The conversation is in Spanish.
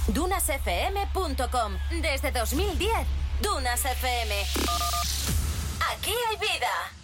DunasFM.com. Desde 2010, Dunas FM. Aquí hay vida.